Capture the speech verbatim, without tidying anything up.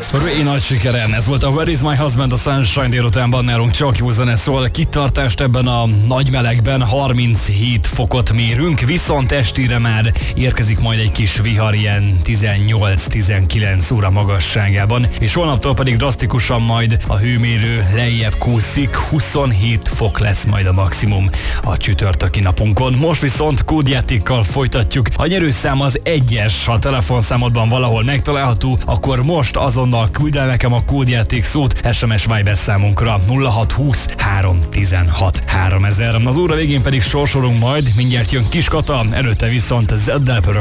Ray nagy sikeren, ez volt a Where is my husband a Sunshine délutánban, nálunk csak jó zene szól, kitartást ebben a nagy melegben, harminchét fokot mérünk, viszont estére már érkezik majd egy kis vihar, ilyen tizennyolc-tizenkilenc óra magasságában, és holnaptól pedig drasztikusan majd a hőmérő lejjebb kúszik, huszonhét fok lesz majd a maximum a csütörtöki napunkon. Most viszont kódjátékkal folytatjuk. A nyerőszám az egyes, ha a telefonszámodban valahol megtalálható, akkor most azonnal küld el nekem a kódjáték szót es em es Viber számunkra nulla hat húsz három tizenhat háromezer. Az óra végén pedig sorsolunk majd, mindjárt jön Kis Kata, előtte viszont Zeddel pörög